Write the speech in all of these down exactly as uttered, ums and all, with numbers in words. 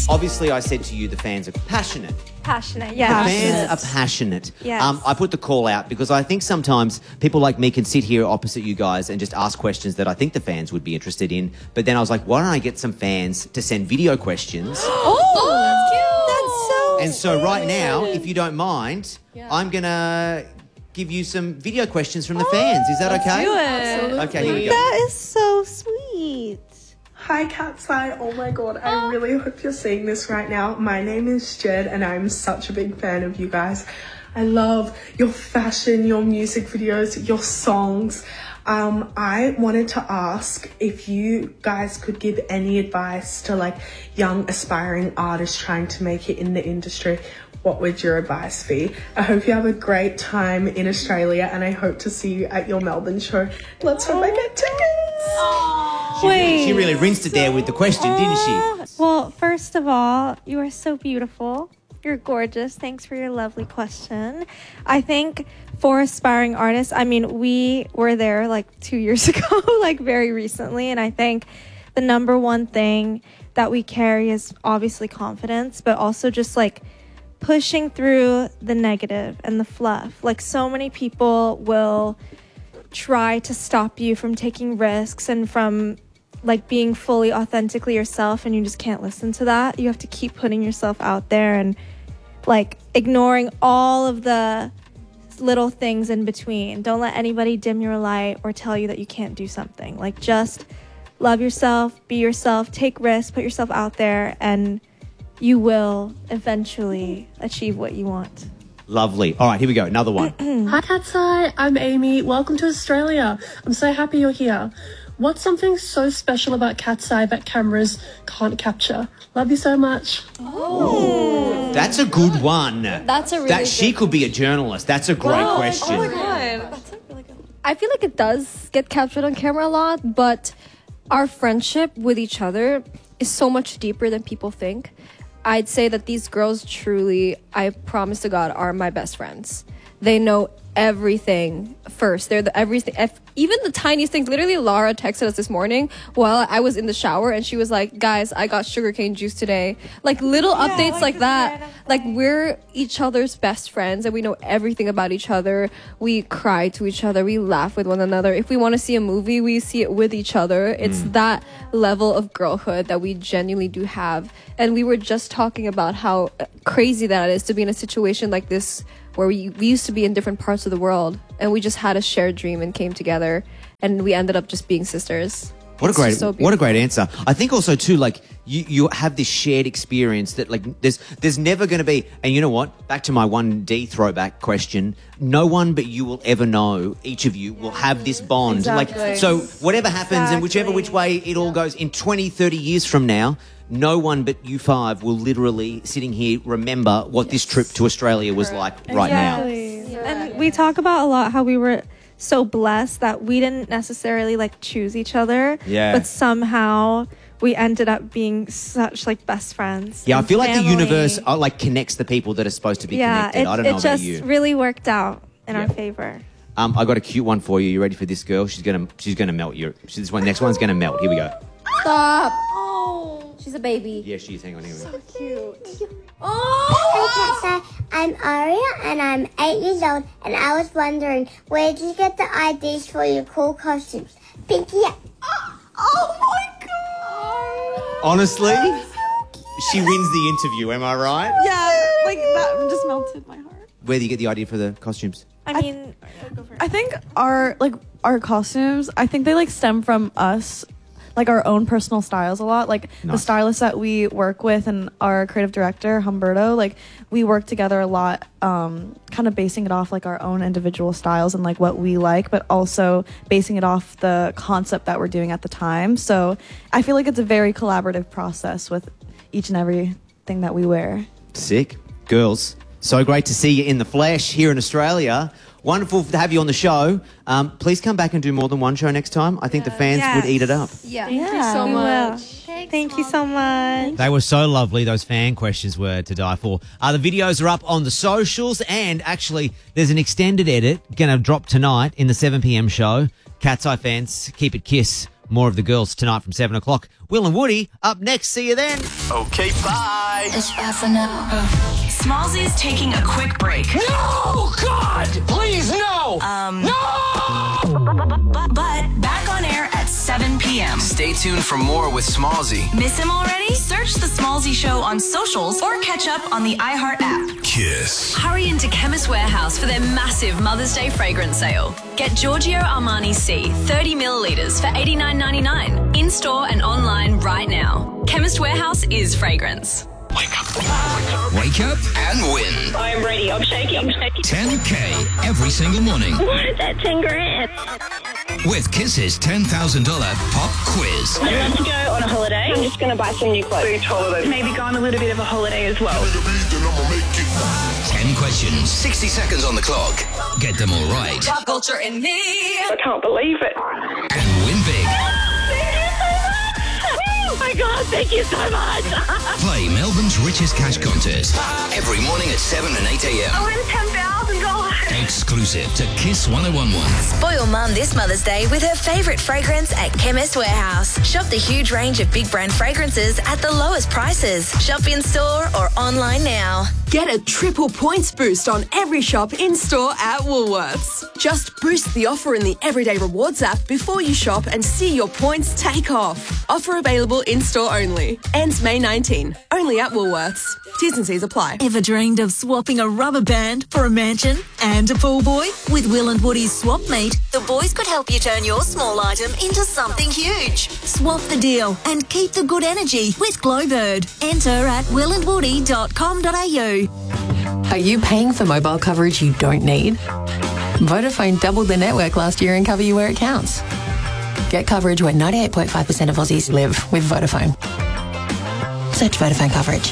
Obviously, I said to you the fans are passionate. Passionate, yeah. The fans are passionate. Yes. Um, I put the call out because I think sometimes people like me can sit here opposite you guys and just ask questions that I think the fans would be interested in. But then I was like, why don't I get some fans to send video questions? Oh, that's cute. That's so And so right now, if you don't mind, Yeah. I'm going to give you some video questions from the fans. Is that okay? Do it. Okay, here we go. That is so sweet. Hi Catside, oh my god, I really hope you're seeing this right now. My name is Jed and I'm such a big fan of you guys. I love your fashion, your music videos, your songs. Um, I wanted to ask if you guys could give any advice to like young aspiring artists trying to make it in the industry. What would your advice be? I hope you have a great time in Australia and I hope to see you at your Melbourne show. Let's hope I get tickets. She, really, she really rinsed it there with the question, didn't she? Well, first of all, you are so beautiful. You're gorgeous. Thanks for your lovely question. I think for aspiring artists, I mean, we were there like two years ago, like very recently. And I think the number one thing that we carry is obviously confidence, but also just like pushing through the negative and the fluff. Like so many people will try to stop you from taking risks and from like being fully authentically yourself, and you just can't listen to that. You have to keep putting yourself out there and like ignoring all of the little things in between. Don't let anybody dim your light or tell you that you can't do something. Like just love yourself, be yourself, take risks, put yourself out there, and you will eventually achieve what you want. Lovely. All right, here we go. Another one. Hi Catside, I'm Amy. Welcome to Australia. I'm so happy you're here. What's something so special about Catside that cameras can't capture? Love you so much. Oh, that's a good one. That's a really that she good could be a journalist. That's a great Wow. question. Oh my god. That's a really good one. I feel like it does get captured on camera a lot, but our friendship with each other is so much deeper than people think. I'd say that these girls truly, I promise to God, are my best friends. They know everything first. They're the everything, if, even the tiniest things. Literally, Laura texted us this morning while I was in the shower, and she was like, "Guys, I got sugarcane juice today." Like little yeah, updates like, like that. Like we're each other's best friends, and we know everything about each other. We cry to each other. We laugh with one another. If we want to see a movie, we see it with each other. It's mm. that level of girlhood that we genuinely do have. And we were just talking about how crazy that is to be in a situation like this, where we, we used to be in different parts of the world and we just had a shared dream and came together and we ended up just being sisters. What It's a great, so what a great answer. I think also too, like you, you have this shared experience that like there's, there's never going to be, and you know what? Back to my one D throwback question. No one but you will ever know. Each of you will have this bond. Exactly. Like, so whatever happens Exactly. and whichever which way it all goes in twenty, thirty years from now, no one but you five will literally sitting here remember what yes. this trip to Australia was like right exactly. now. Yeah. And we talk about a lot how we were so blessed that we didn't necessarily like choose each other, yeah. but somehow we ended up being such like best friends. Yeah, I feel family. like the universe uh, like connects the people that are supposed to be yeah, connected. it, I don't it know just about you. really worked out in yeah. our favor. Um, I got a cute one for you. You ready for this girl? She's gonna she's gonna melt you. She's, this one next one's gonna melt. Here we go. Stop. Oh, she's a baby. Yeah, she is. Hang on, here we go. So cute. Hi, Katsa. I'm Aria, and I'm eight years old, and I was wondering, where did you get the ideas for your cool costumes? Pinky up. Oh, oh my God! Honestly, she wins the interview, am I right? Yeah, like that just melted my heart. Where do you get the idea for the costumes? I mean, I, go for it. I think our like our costumes, I think they like stem from us, like our own personal styles a lot. Like nice. the stylists that we work with and our creative director Humberto, like we work together a lot, um, kind of basing it off like our own individual styles and like what we like, but also basing it off the concept that we're doing at the time. So I feel like it's a very collaborative process with each and everything that we wear. Sick. Girls, so great to see you in the flesh here in Australia. Wonderful to have you on the show. Um, please come back and do more than one show next time. I think the fans Yes. would eat it up. Yeah. Thank Thank you you so we much. will. Thank you so much. They were so lovely. Those fan questions were to die for. Uh, the videos are up on the socials, and actually there's an extended edit going to drop tonight in the seven p.m. show. Cat's Eye fans, keep it Kiss More of the girls tonight from seven o'clock. Will and Woody up next. See you then. Okay, bye. It's half an hour. Smallsy's taking a quick break. No, God, please, no. Um, no! But, but back on air at seven p.m. Stay tuned for more with Smallsy. Miss him already? Search The Smallsy Show on socials or catch up on the iHeart app. Kiss. Hurry into Chemist Warehouse for their massive Mother's Day fragrance sale. Get Giorgio Armani C thirty millilitres for eighty-nine ninety-nine in-store and online right now. Chemist Warehouse is fragrance. Wake up. Wake up and win. I'm ready. I'm shaking. I'm shaking. ten K every single morning. What is that ten grand? With Kiss's ten thousand dollars pop quiz. I'd love to go on a holiday. I'm just going to buy some new clothes. Beach holiday. Maybe go on a little bit of a holiday as well. ten questions, sixty seconds on the clock. Get them all right. Pop culture in me. I can't believe it. And win big. Oh my God, thank you so much. Play Melbourne's richest cash contest every morning at seven and eight a.m. I win ten thousand dollars. Exclusive to Kiss one oh one one. Spoil Mum this Mother's Day with her favourite fragrance at Chemist Warehouse. Shop the huge range of big brand fragrances at the lowest prices. Shop in store or online now. Get a triple points boost on every shop in-store at Woolworths. Just boost the offer in the Everyday Rewards app before you shop and see your points take off. Offer available in-store only. Ends May nineteenth. Only at Woolworths. T's and C's apply. Ever dreamed of swapping a rubber band for a mansion and a pool boy? With Will and Woody's Swap Meet, the boys could help you turn your small item into something huge. Swap the deal and keep the good energy with Glowbird. Enter at will and woody dot com dot a u. Are you paying for mobile coverage you don't need? Vodafone doubled their network last year and cover you where it counts. Get coverage where ninety-eight point five percent of Aussies live with Vodafone. Search Vodafone coverage.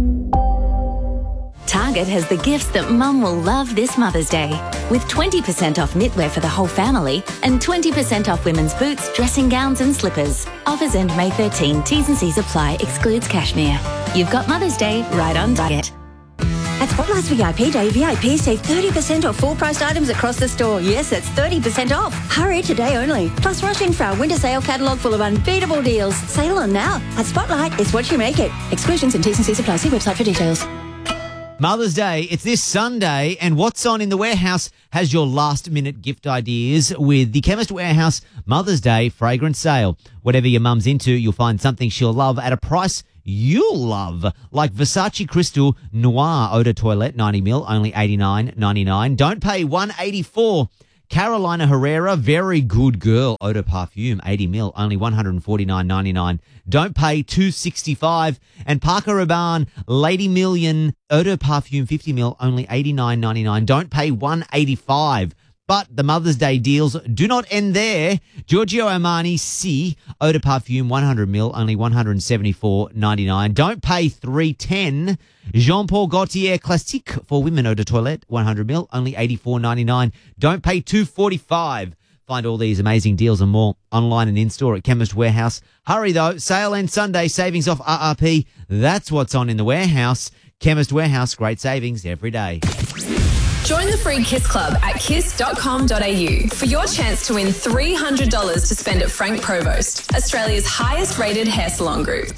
Target has the gifts that Mum will love this Mother's Day. With twenty percent off knitwear for the whole family and twenty percent off women's boots, dressing gowns and slippers. Offers end May thirteenth. T's and C's apply. Excludes cashmere. You've got Mother's Day right on Target. At Spotlight's V I P Day, V I Ps save thirty percent off full-priced items across the store. Yes, that's thirty percent off. Hurry today only. Plus, rush in for our winter sale catalogue full of unbeatable deals. Sale on now. At Spotlight, it's what you make it. Exclusions and T's and C's apply. See website for details. Mother's Day, it's this Sunday, and What's On in the Warehouse has your last-minute gift ideas with the Chemist Warehouse Mother's Day fragrance sale. Whatever your mum's into, you'll find something she'll love at a price you'll love, like Versace Crystal Noir Eau de Toilette ninety milliliters, only eighty-nine ninety-nine. Don't pay one eighty-four. Carolina Herrera Very Good Girl Eau de Parfum eighty milliliters, only one forty-nine ninety-nine. Don't pay two sixty-five. And Parker Rabanne Lady Million Eau de Parfum fifty milliliters, only eighty-nine ninety-nine. Don't pay one eighty-five. But the Mother's Day deals do not end there. Giorgio Armani C Eau de Parfum one hundred milliliters, only one seventy-four ninety-nine. Don't pay three ten. Jean-Paul Gaultier Classique for Women Eau de Toilette one hundred milliliters, only eighty-four ninety-nine. Don't pay two forty-five. Find all these amazing deals and more online and in-store at Chemist Warehouse. Hurry though, sale ends Sunday, savings off R R P. That's what's on in the warehouse. Chemist Warehouse, great savings every day. Join the free Kiss Club at kiss dot com dot a u for your chance to win three hundred dollars to spend at Frank Provost, Australia's highest rated hair salon group.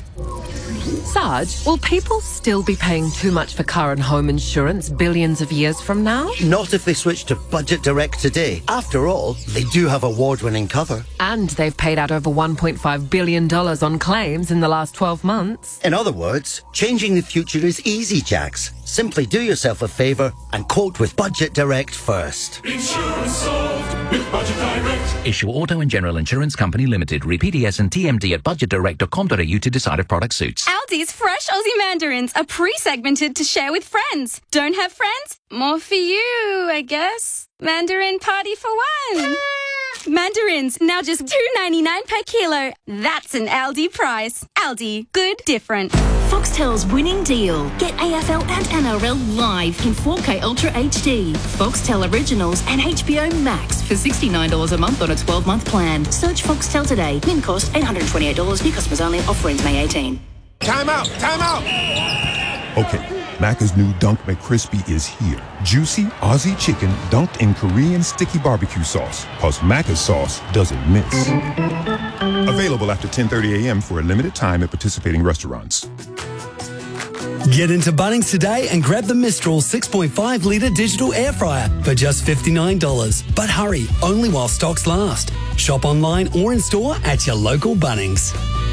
Sarge, will people still be paying too much for car and home insurance billions of years from now? Not if they switch to Budget Direct today. After all, they do have award-winning cover. And they've paid out over one point five billion dollars on claims in the last twelve months. In other words, changing the future is easy, Jax. Simply do yourself a favour and quote with Budget Direct first. Insurance solved with Budget Direct. Issue Auto and General Insurance Company Limited. Read P D S and T M D at budget direct dot com dot a u to decide if product suits. Aldi's fresh Aussie mandarins are pre-segmented to share with friends. Don't have friends? More for you, I guess. Mandarin party for one. Mandarins, now just two ninety-nine per kilo. That's an Aldi price. Aldi, good, different. Foxtel's winning deal. Get A F L and N R L live in four K Ultra H D. Foxtel Originals and H B O Max for sixty-nine dollars a month on a twelve-month plan. Search Foxtel today. Min cost eight hundred twenty-eight dollars. New customers only. Offer ends May eighteenth. Time out! Time out! Okay. Macca's new Dunk McCrispy is here. Juicy Aussie chicken dunked in Korean sticky barbecue sauce. Cause Macca's sauce doesn't miss. Available after ten thirty a.m. for a limited time at participating restaurants. Get into Bunnings today and grab the Mistral six point five litre digital air fryer for just fifty-nine dollars. But hurry, only while stocks last. Shop online or in store at your local Bunnings.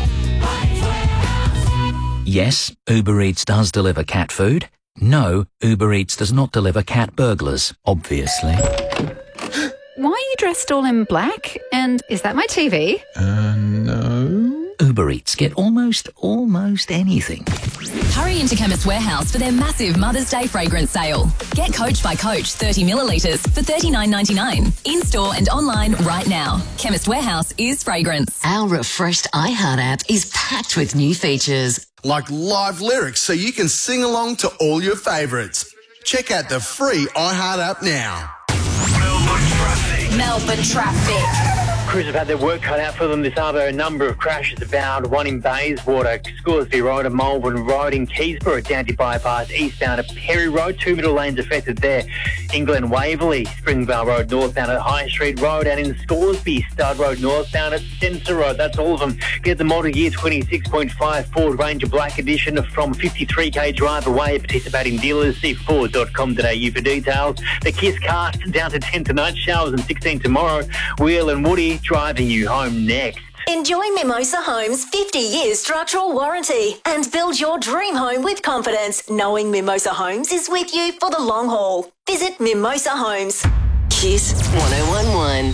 Yes, Uber Eats does deliver cat food. No, Uber Eats does not deliver cat burglars, obviously. Why are you dressed all in black? And is that my T V? Uh, no. Uber Eats get almost, almost anything. Hurry into Chemist Warehouse for their massive Mother's Day fragrance sale. Get Coach by Coach thirty millilitres for thirty-nine ninety-nine. In-store and online right now. Chemist Warehouse is fragrance. Our refreshed iHeart app is packed with new features. Like live lyrics so you can sing along to all your favourites. Check out the free iHeart app now. Melbourne traffic. Melbourne traffic. Crews have had their work cut out for them this hour. A number of crashes abound. One in Bayswater, Scoresby Road, and Malvern Road in Keysborough, Dowdy Bypass, eastbound at Perry Road. Two middle lanes affected there. England Waverley, Springvale Road, northbound at High Street Road, and in Scoresby, Stud Road, northbound at Spencer Road. That's all of them. Get the model year twenty-six point five Ford Ranger Black Edition from fifty-three k drive away. Participating dealers, see ford dot com dot a u for details. The Kiss Cast down to ten tonight, showers and sixteen tomorrow. Wheel and Woody driving you home next. Enjoy Mimosa Homes' fifty years structural warranty and build your dream home with confidence, knowing Mimosa Homes is with you for the long haul. Visit Mimosa Homes. Kiss one oh one one.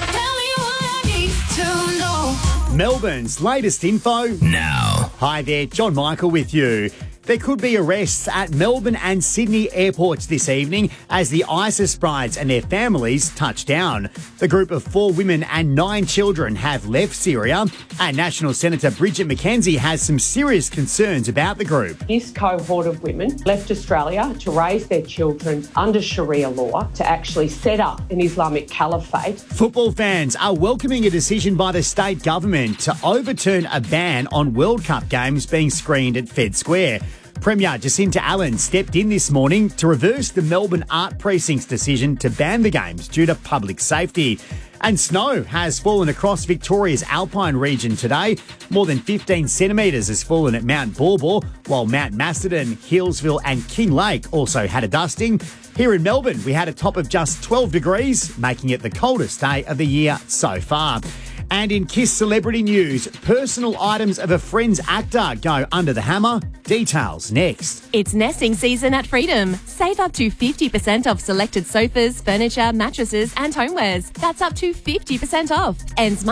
Melbourne's latest info now. Hi there, John Michael with you. There could be arrests at Melbourne and Sydney airports this evening as the ISIS brides and their families touch down. The group of four women and nine children have left Syria, and National Senator Bridget McKenzie has some serious concerns about the group. This cohort of women left Australia to raise their children under Sharia law to actually set up an Islamic caliphate. Football fans are welcoming a decision by the state government to overturn a ban on World Cup games being screened at Fed Square. Premier Jacinta Allen stepped in this morning to reverse the Melbourne Art Precinct's decision to ban the games due to public safety. And snow has fallen across Victoria's Alpine region today. More than fifteen centimetres has fallen at Mount Baw, while Mount Macedon, Hillsville and Kinglake also had a dusting. Here in Melbourne, we had a top of just twelve degrees, making it the coldest day of the year so far. And in Kiss celebrity news, personal items of a Friends actor go under the hammer. Details next. It's nesting season at Freedom. Save up to fifty percent off selected sofas, furniture, mattresses and homewares. That's up to fifty percent off. Ends